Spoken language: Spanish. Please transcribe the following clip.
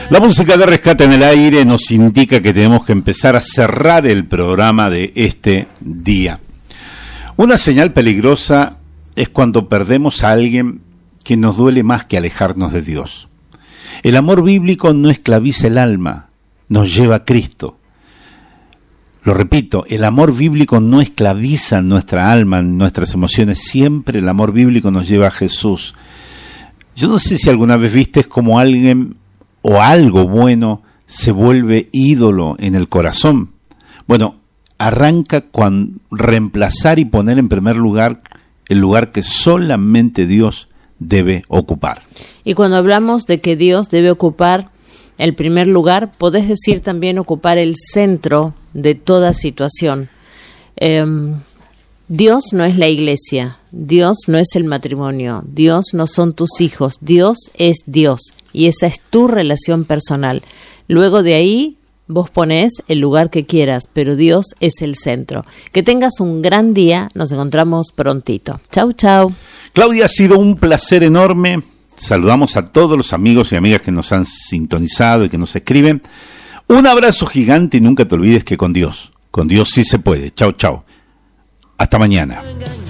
La música de Rescate en el Aire nos indica que tenemos que empezar a cerrar el programa de este día. Una señal peligrosa es cuando perdemos a alguien que nos duele más que alejarnos de Dios. El amor bíblico no esclaviza el alma, nos lleva a Cristo. Lo repito, el amor bíblico no esclaviza nuestra alma, nuestras emociones. Siempre el amor bíblico nos lleva a Jesús. Yo no sé si alguna vez viste cómo alguien o algo bueno se vuelve ídolo en el corazón. Bueno, arranca con reemplazar y poner en primer lugar el lugar que solamente Dios debe ocupar. Y cuando hablamos de que Dios debe ocupar el primer lugar, podés decir también ocupar el centro de toda situación. Dios no es la iglesia, Dios no es el matrimonio, Dios no son tus hijos, Dios es Dios y esa es tu relación personal. Luego de ahí vos ponés el lugar que quieras, pero Dios es el centro. Que tengas un gran día, nos encontramos prontito. Chau, chau. Claudia, ha sido un placer enorme. Saludamos a todos los amigos y amigas que nos han sintonizado y que nos escriben. Un abrazo gigante y nunca te olvides que con Dios sí se puede. Chau, chau. Hasta mañana.